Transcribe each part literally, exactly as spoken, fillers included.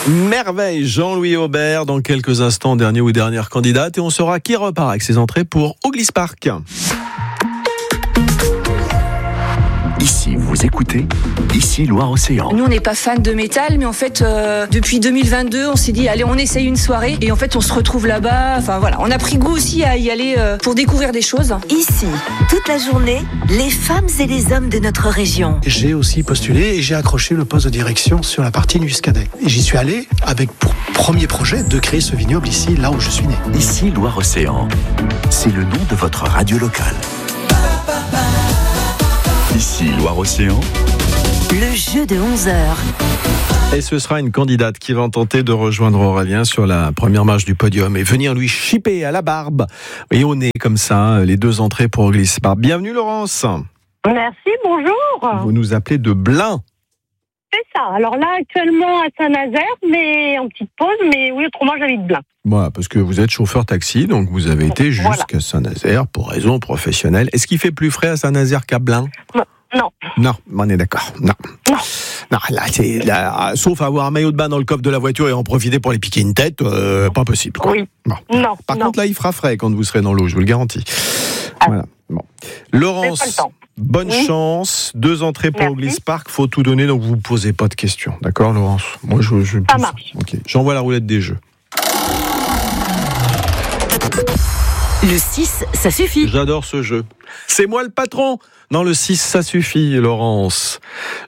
Merveille, Jean-Louis Aubert, dans quelques instants, dernier ou dernière candidate, et on saura qui repart avec ses entrées pour Oglis Park. Ici, vous écoutez, ici Loire-Océan. Nous, on n'est pas fans de métal, mais en fait, euh, depuis deux mille vingt-deux, on s'est dit, allez, on essaye une soirée, et en fait, on se retrouve là-bas. Enfin, voilà, on a pris goût aussi à y aller euh, pour découvrir des choses. Ici, toute la journée, les femmes et les hommes de notre région. J'ai aussi postulé et j'ai accroché le poste de direction sur la partie Muscadet. Et j'y suis allé avec pour premier projet de créer ce vignoble ici, là où je suis né. Ici Loire-Océan, c'est le nom de votre radio locale. Ici Loire-Océan, le jeu de onze heures. Et ce sera une candidate qui va tenter de rejoindre Aurélien sur la première marche du podium et venir lui chipper à la barbe et au nez comme ça les deux entrées pour Oglis Park. Bienvenue Laurence. Merci, bonjour. Vous nous appelez de Blain. C'est ça. Alors là, actuellement à Saint-Nazaire, mais en petite pause, mais oui, autrement j'habite Blain. Voilà, parce que vous êtes chauffeur taxi, donc vous avez été jusqu'à voilà. Saint-Nazaire pour raison professionnelle. Est-ce qu'il fait plus frais à Saint-Nazaire qu'à Blain ? Non. Non, on est d'accord. Non. Non. Non, là, c'est, là, sauf avoir un maillot de bain dans le coffre de la voiture et en profiter pour les piquer une tête, euh, pas possible. Quoi. Oui. Bon. Non. Par non. contre, là, il fera frais quand vous serez dans l'eau, je vous le garantis. Ah. Voilà. Bon. Laurence, bonne oui. chance. Deux entrées pour Oglis Park. Faut tout donner, donc vous ne posez pas de questions. D'accord, Laurence ? Moi, je. je Ça marche. Ok. J'envoie la roulette des jeux. Le six, ça suffit. J'adore ce jeu. C'est moi le patron. Non, le six, ça suffit, Laurence.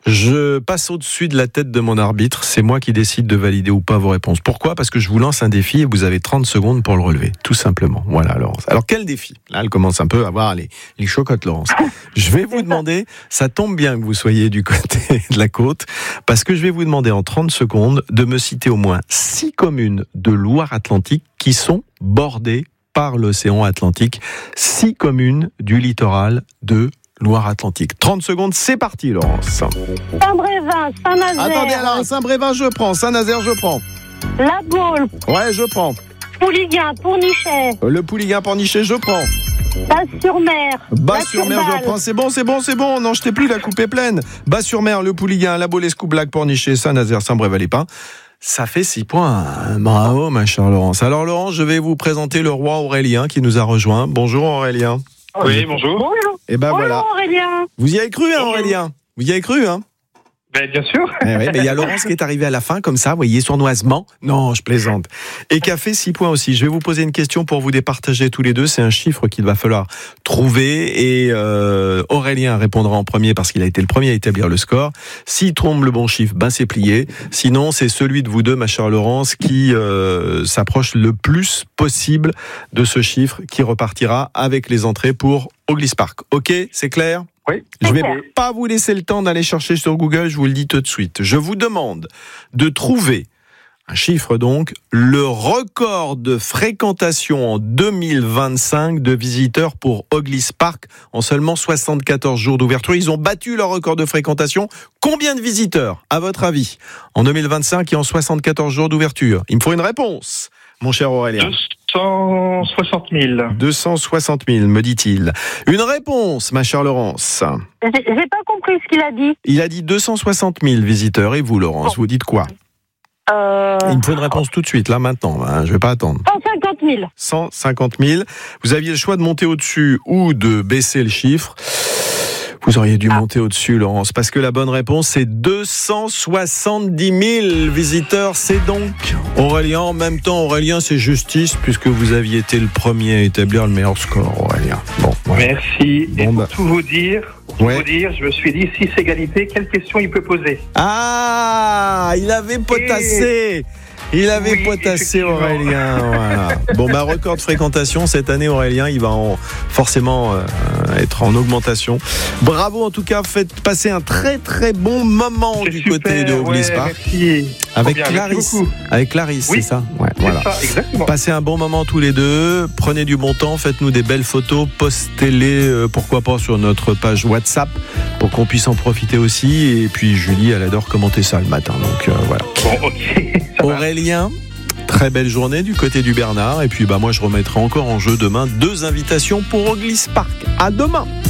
Je passe au-dessus de la tête de mon arbitre. C'est moi qui décide de valider ou pas vos réponses. Pourquoi ? Parce que je vous lance un défi et vous avez trente secondes pour le relever. Tout simplement. Voilà, Laurence. Alors, quel défi ? Là, elle commence un peu à voir les, les chocottes, Laurence. Je vais vous demander, ça tombe bien que vous soyez du côté de la côte, parce que je vais vous demander en trente secondes de me citer au moins six communes de Loire-Atlantique qui sont bordées par l'océan Atlantique. Six communes du littoral de Loire-Atlantique. trente secondes, c'est parti, Laurence. Saint-Brévin, Saint-Nazaire. Attendez, alors, Saint-Brévin, je prends. Saint-Nazaire, je prends. La Baule. Ouais, je prends. Pouliguen, Pornichet. Le Pouliguen, Pornichet, je prends. Bas-sur-Mer. Bas-sur-Mer, je prends. C'est bon, c'est bon, c'est bon. Non, je t'ai plus, la coupe est pleine. Bas-sur-Mer, le Pouliguen, la Baule, Escoublac, Pornichet, Saint-Nazaire, Saint-Brévin-les-Pins. Ça fait six points. Bravo, ma chère Laurence. Alors, Laurence, je vais vous présenter le roi Aurélien qui nous a rejoint. Bonjour, Aurélien. Oui, bonjour. Bonjour. Et ben bonjour, voilà. Aurélien. Vous y avez cru, hein, Aurélien ? Vous y avez cru, hein ? Ben, bien sûr. Eh ouais, mais il y a Laurence qui est arrivée à la fin, comme ça, vous voyez, sournoisement. Non, je plaisante. Et qui a fait six points aussi. Je vais vous poser une question pour vous départager tous les deux. C'est un chiffre qu'il va falloir trouver. Et euh, Aurélien répondra en premier parce qu'il a été le premier à établir le score. S'il trompe le bon chiffre, ben c'est plié. Sinon, c'est celui de vous deux, ma chère Laurence, qui euh, s'approche le plus possible de ce chiffre qui repartira avec les entrées pour Oglis Park. Ok, c'est clair ? Oui. Je ne vais pas vous laisser le temps d'aller chercher sur Google, je vous le dis tout de suite. Je vous demande de trouver, un chiffre donc, le record de fréquentation en deux mille vingt-cinq de visiteurs pour Oglis Park en seulement soixante-quatorze jours d'ouverture. Ils ont battu leur record de fréquentation. Combien de visiteurs, à votre avis, en deux mille vingt-cinq et en soixante-quatorze jours d'ouverture ? Il me faut une réponse, mon cher Aurélien. deux cent soixante mille. deux cent soixante mille, me dit-il. Une réponse, ma chère Laurence. J'ai, j'ai pas compris ce qu'il a dit. Il a dit deux cent soixante mille visiteurs. Et vous, Laurence, vous dites quoi ? euh... Il me faut une réponse tout de suite, là, maintenant. Hein, je vais pas attendre. cent cinquante mille. cent cinquante mille. Vous aviez le choix de monter au-dessus ou de baisser le chiffre. Vous auriez dû ah. monter au-dessus, Laurence, parce que la bonne réponse, c'est deux cent soixante-dix mille visiteurs. C'est donc Aurélien. En même temps, Aurélien, c'est justice, puisque vous aviez été le premier à établir le meilleur score, Aurélien. Bon, voilà. Merci. Bon, Et pour bah. tout vous dire, pour ouais. vous dire, je me suis dit, si c'est égalité, quelle question il peut poser ? Ah, il avait potassé. Il avait oui, potassé Aurélien. Voilà. Bon, bah, record de fréquentation cette année, Aurélien, il va en, forcément euh, être en augmentation. Bravo, en tout cas, faites passer un très très bon moment c'est du super, côté de Oglis ouais, Park. Merci. Avec bien, Clarisse. merci Avec Clarisse, oui, c'est ça ouais, c'est voilà. ça, exactement. Passez un bon moment tous les deux. Prenez du bon temps, faites-nous des belles photos, postez-les, euh, pourquoi pas, sur notre page WhatsApp pour qu'on puisse en profiter aussi. Et puis Julie, elle adore commenter ça le matin. Donc euh, voilà. Bon, ok. Aurélien, très belle journée du côté du Bernard. Et puis bah moi je remettrai encore en jeu demain deux invitations pour Oglis Park. À demain.